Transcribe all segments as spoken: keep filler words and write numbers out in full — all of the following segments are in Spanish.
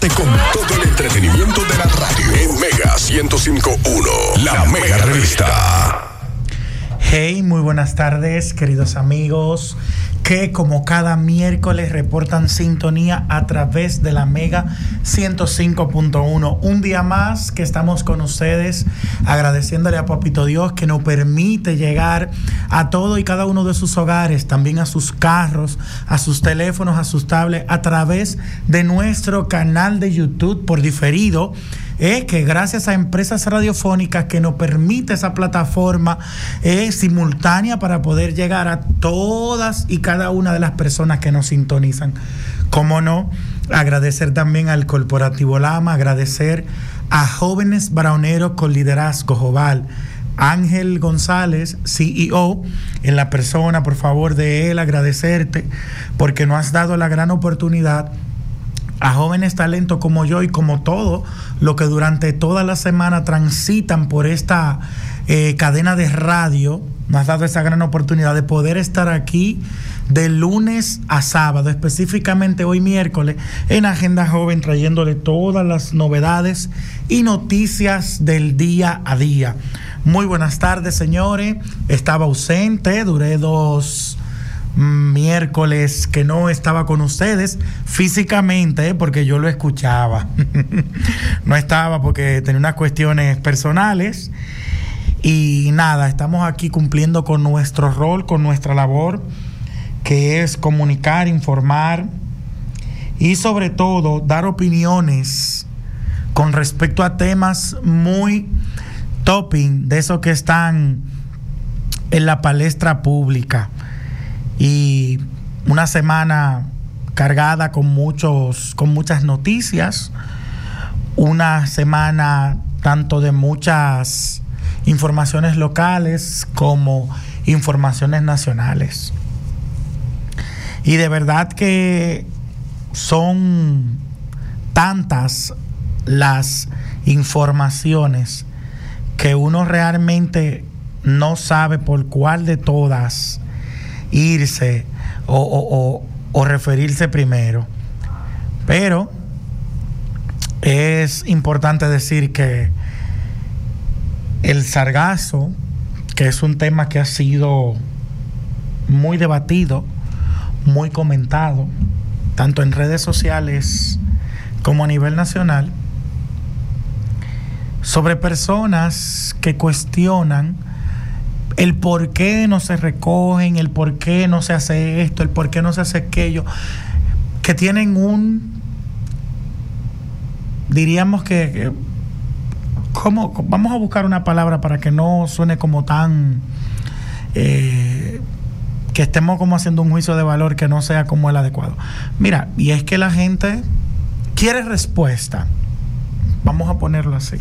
Quédate con todo el entretenimiento de la radio en Mega ciento cinco punto uno, la Mega Revista. Hey, muy buenas tardes, queridos amigos, que como cada miércoles reportan sintonía a través de la Mega ciento cinco punto uno. Un día más que estamos con ustedes, agradeciéndole a Papito Dios que nos permite llegar a todo y cada uno de sus hogares, también a sus carros, a sus teléfonos, a sus tablets, a través de nuestro canal de YouTube por diferido. Eh, que gracias a empresas radiofónicas que nos permite esa plataforma eh, simultánea para poder llegar a todas y cada una de las personas que nos sintonizan. Cómo no, agradecer también al Corporativo Lama, agradecer a Jóvenes Braoneros con Liderazgo Joval, Ángel González, C E O, en la persona, por favor, de él, agradecerte porque nos has dado la gran oportunidad a jóvenes talentos como yo y como todo lo que durante toda la semana transitan por esta eh, cadena de radio. Me has dado esa gran oportunidad de poder estar aquí de lunes a sábado, específicamente hoy miércoles, en Agenda Joven, trayéndole todas las novedades y noticias del día a día. Muy buenas tardes, señores. Estaba ausente, duré dos miércoles que no estaba con ustedes físicamente porque yo lo escuchaba. No estaba porque tenía unas cuestiones personales y nada, estamos aquí cumpliendo con nuestro rol, con nuestra labor, que es comunicar, informar y sobre todo dar opiniones con respecto a temas muy topping, de esos que están en la palestra pública. Y una semana cargada con muchos, con muchas noticias, una semana tanto de muchas informaciones locales como informaciones nacionales. Y de verdad que son tantas las informaciones que uno realmente no sabe por cuál de todas irse o, o, o, o referirse primero. Pero es importante decir que el sargazo, que es un tema que ha sido muy debatido, muy comentado, tanto en redes sociales como a nivel nacional, sobre personas que cuestionan el por qué no se recogen, el por qué no se hace esto, el por qué no se hace aquello, que tienen un, diríamos que, que ¿cómo? Vamos a buscar una palabra para que no suene como tan, eh, que estemos como haciendo un juicio de valor que no sea como el adecuado. Mira, y es que la gente quiere respuesta, vamos a ponerlo así,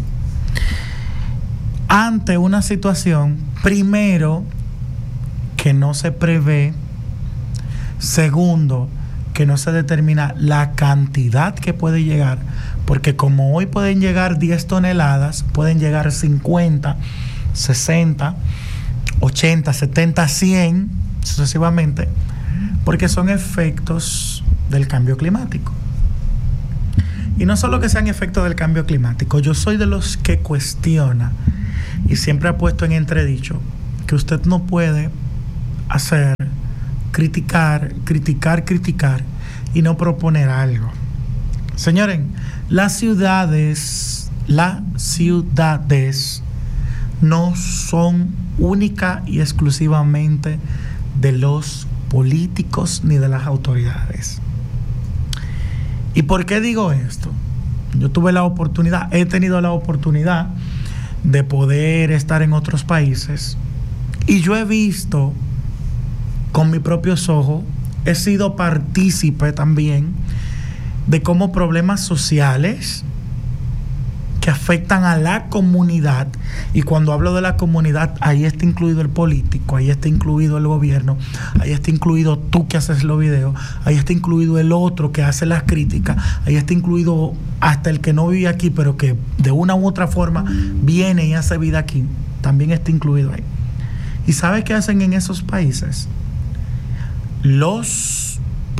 ante una situación, primero, que no se prevé, segundo, que no se determina la cantidad que puede llegar, porque como hoy pueden llegar diez toneladas, pueden llegar cincuenta, sesenta, ochenta, setenta, cien, sucesivamente, porque son efectos del cambio climático. Y no solo que sean efectos del cambio climático, yo soy de los que cuestiona y siempre ha puesto en entredicho que usted no puede hacer, criticar, criticar, criticar y no proponer algo. Señores, las ciudades, las ciudades no son única y exclusivamente de los políticos ni de las autoridades. ¿Y por qué digo esto? Yo tuve la oportunidad, he tenido la oportunidad de poder estar en otros países y yo he visto con mis propios ojos, he sido partícipe también de cómo problemas sociales que afectan a la comunidad, y cuando hablo de la comunidad, ahí está incluido el político, ahí está incluido el gobierno, ahí está incluido tú que haces los videos, ahí está incluido el otro que hace las críticas, ahí está incluido hasta el que no vive aquí, pero que de una u otra forma viene y hace vida aquí, también está incluido ahí. ¿Y sabes qué hacen en esos países? Los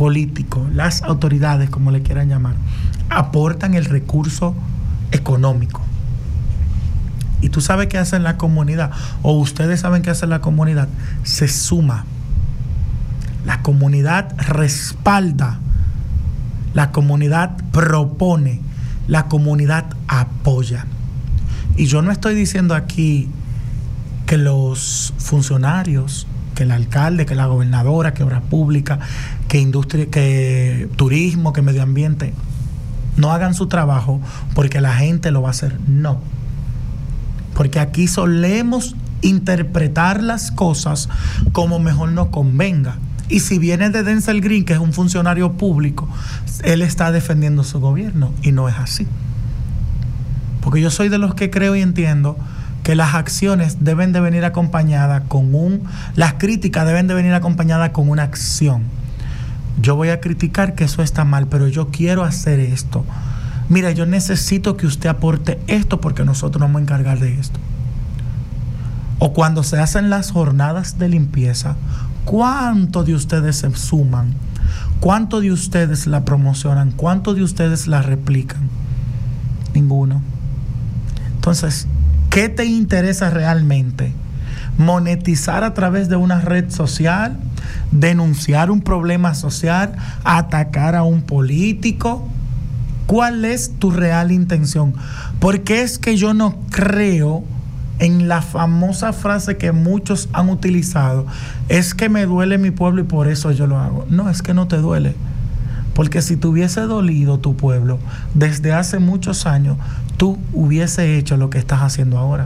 políticos, las autoridades, como le quieran llamar, aportan el recurso económico. Y tú sabes qué hace la comunidad, o ustedes saben qué hace la comunidad, se suma. La comunidad respalda, la comunidad propone, la comunidad apoya. Y yo no estoy diciendo aquí que los funcionarios, que el alcalde, que la gobernadora, que obras públicas, que industria, que turismo, que medio ambiente no hagan su trabajo porque la gente lo va a hacer. No. Porque aquí solemos interpretar las cosas como mejor nos convenga. Y si viene de Denzel Green, que es un funcionario público, él está defendiendo su gobierno, y no es así. Porque yo soy de los que creo y entiendo que las acciones deben de venir acompañadas con un... Las críticas deben de venir acompañadas con una acción. Yo voy a criticar que eso está mal, pero yo quiero hacer esto. Mira, yo necesito que usted aporte esto porque nosotros nos vamos a encargar de esto. O cuando se hacen las jornadas de limpieza, ¿cuántos de ustedes se suman? ¿Cuántos de ustedes la promocionan? ¿Cuántos de ustedes la replican? Ninguno. Entonces, ¿qué te interesa realmente? ¿Monetizar a través de una red social? ¿Denunciar un problema social? ¿Atacar a un político? ¿Cuál es tu real intención? Porque es que yo no creo en la famosa frase que muchos han utilizado, es que me duele mi pueblo y por eso yo lo hago. No, es que no te duele. Porque si te hubiese dolido tu pueblo desde hace muchos años, tú hubiese hecho lo que estás haciendo ahora.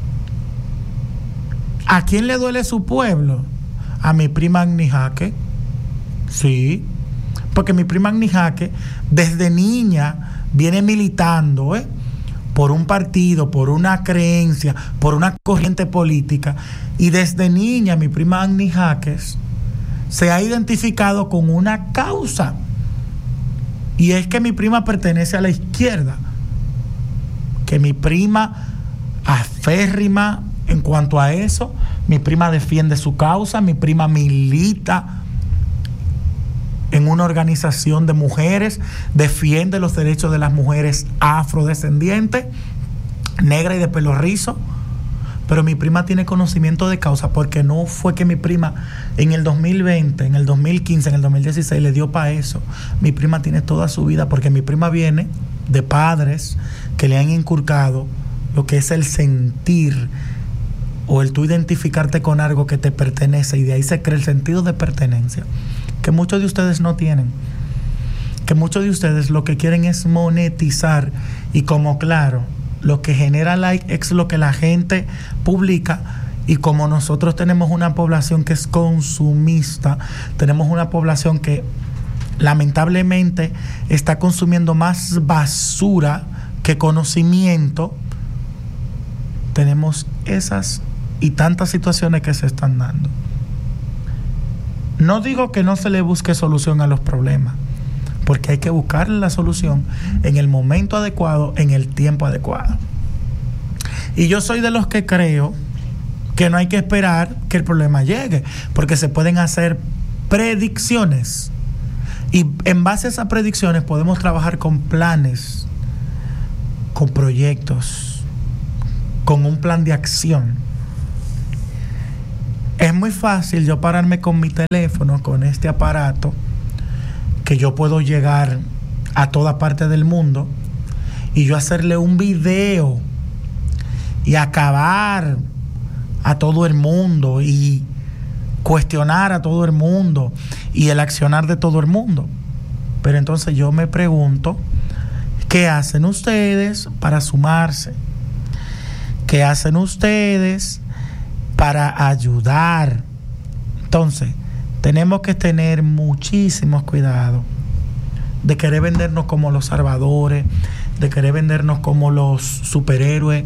¿A quién le duele su pueblo? A mi prima Agni Jaque. Sí. Porque mi prima Agni Jaque desde niña viene militando, ¿eh? por un partido, por una creencia, por una corriente política. Y desde niña mi prima Agni Jaques se ha identificado con una causa. Y es que mi prima pertenece a la izquierda. Que mi prima aférrima en cuanto a eso, mi prima defiende su causa, mi prima milita en una organización de mujeres, defiende los derechos de las mujeres afrodescendientes, negra y de pelo rizo. Pero mi prima tiene conocimiento de causa, porque no fue que mi prima en el dos mil veinte, en el dos mil quince, en el dos mil dieciséis le dio para eso. Mi prima tiene toda su vida, porque mi prima viene de padres que le han inculcado lo que es el sentir, o el tú identificarte con algo que te pertenece, y de ahí se crea el sentido de pertenencia, que muchos de ustedes no tienen. Que muchos de ustedes lo que quieren es monetizar, y como claro, lo que genera like es lo que la gente publica, y como nosotros tenemos una población que es consumista, tenemos una población que lamentablemente está consumiendo más basura que conocimiento, tenemos esas y tantas situaciones que se están dando. No digo que no se le busque solución a los problemas, porque hay que buscar la solución en el momento adecuado, en el tiempo adecuado. Y yo soy de los que creo que no hay que esperar que el problema llegue, porque se pueden hacer predicciones, y en base a esas predicciones podemos trabajar con planes, con proyectos, con un plan de acción. Es muy fácil yo pararme con mi teléfono, con este aparato, que yo puedo llegar a toda parte del mundo, y yo hacerle un video y acabar a todo el mundo y cuestionar a todo el mundo y el accionar de todo el mundo. Pero entonces yo me pregunto, ¿qué hacen ustedes para sumarse? ¿Qué hacen ustedes para ayudar? Entonces, tenemos que tener muchísimos cuidados de querer vendernos como los salvadores, de querer vendernos como los superhéroes,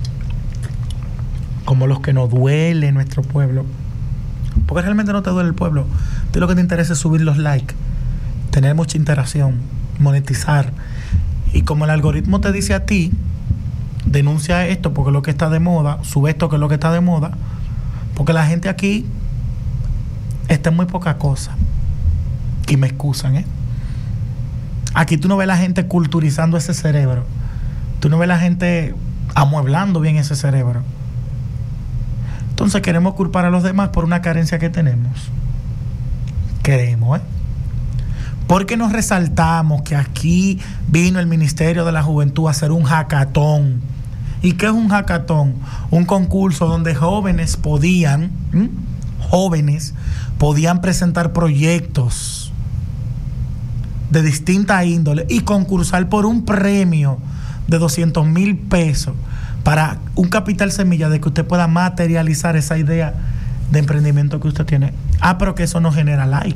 como los que nos duele nuestro pueblo. Porque realmente no te duele el pueblo. A ti lo que te interesa es subir los likes, tener mucha interacción, monetizar. Y como el algoritmo te dice a ti, denuncia esto porque es lo que está de moda, sube esto que es lo que está de moda, porque la gente aquí está en muy poca cosa. Y me excusan, ¿eh? Aquí tú no ves la gente culturizando ese cerebro. Tú no ves la gente amueblando bien ese cerebro. Entonces queremos culpar a los demás por una carencia que tenemos. Queremos, ¿eh? Porque nos resaltamos que aquí vino el Ministerio de la Juventud a hacer un hackathon. ¿Y qué es un hackathon? Un concurso donde jóvenes podían, ¿m? jóvenes podían presentar proyectos de distinta índole y concursar por un premio de doscientos mil pesos para un capital semilla de que usted pueda materializar esa idea de emprendimiento que usted tiene. Ah, pero que eso no genera like.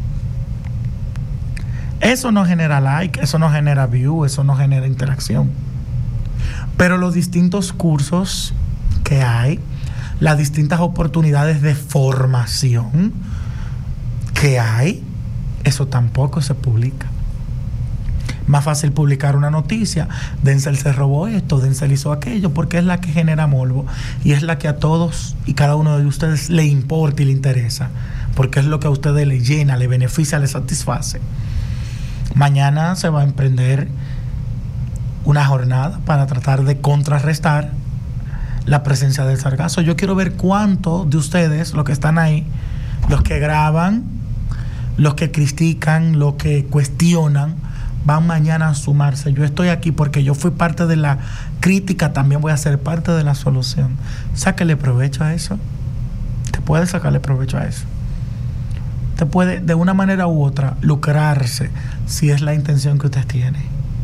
Eso no genera like, eso no genera view, eso no genera interacción. Pero los distintos cursos que hay, las distintas oportunidades de formación que hay, eso tampoco se publica. Más fácil publicar una noticia, Denzel se robó esto, Denzel hizo aquello, porque es la que genera morbo y es la que a todos y cada uno de ustedes le importa y le interesa, porque es lo que a ustedes le llena, le beneficia, le satisface. Mañana se va a emprender una jornada para tratar de contrarrestar la presencia del sargazo. Yo quiero ver cuántos de ustedes, los que están ahí, los que graban, los que critican, los que cuestionan, van mañana a sumarse. Yo estoy aquí porque yo fui parte de la crítica, también voy a ser parte de la solución. Sáquele provecho a eso. Te puede sacarle provecho a eso. Te puede, de una manera u otra, lucrarse si es la intención que usted tiene.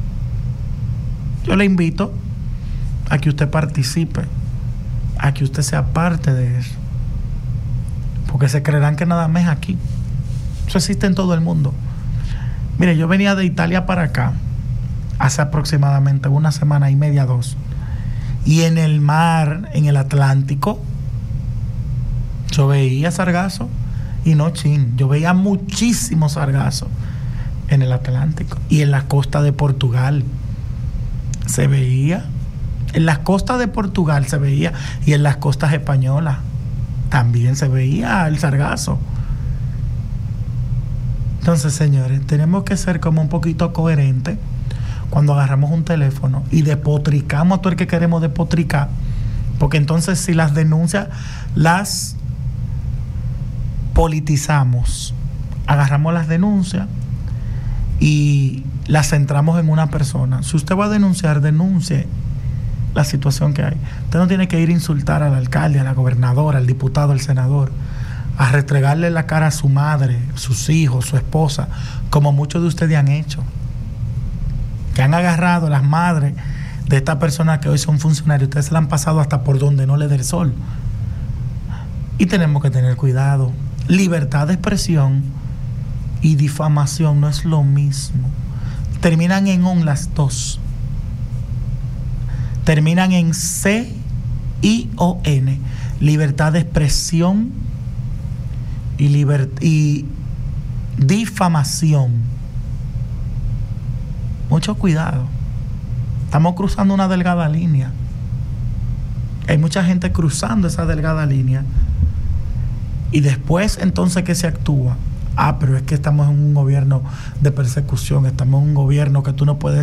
Yo le invito a que usted participe, a que usted sea parte de eso. Porque se creerán que nada más es aquí. Eso existe en todo el mundo. Mire, yo venía de Italia para acá hace aproximadamente una semana y media, dos. Y en el mar, en el Atlántico, yo veía sargazo y no chin. Yo veía muchísimo sargazo en el Atlántico y en la costa de Portugal. Se veía. En las costas de Portugal se veía y en las costas españolas también se veía el sargazo. Entonces, señores, tenemos que ser como un poquito coherentes cuando agarramos un teléfono y despotricamos a todo el que queremos despotricar, porque entonces si las denuncias las politizamos, agarramos las denuncias y las centramos en una persona. Si usted va a denunciar, denuncie la situación que hay. Usted no tiene que ir a insultar al alcalde, a la gobernadora, al diputado, al senador, a restregarle la cara a su madre, sus hijos, su esposa, como muchos de ustedes han hecho, que han agarrado a las madres de esta persona que hoy son funcionarios. Ustedes se la han pasado hasta por donde no le dé el sol. Y tenemos que tener cuidado. Libertad de expresión y difamación no es lo mismo. Terminan en on las dos. Terminan en C I O N. Libertad de expresión y, libert- y difamación. Mucho cuidado. Estamos cruzando una delgada línea. Hay mucha gente cruzando esa delgada línea. Y después, entonces, ¿qué se actúa? Ah, pero es que estamos en un gobierno de persecución. Estamos en un gobierno que tú no puedes